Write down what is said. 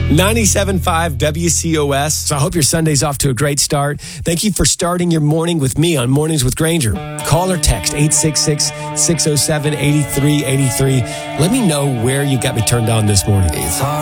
97.5 WCOS. So I hope your Sunday's off to a great start. Thank you for starting your morning with me on Mornings with Granger. Call or text 866-607-8383. Let me know where you got me turned on this morning.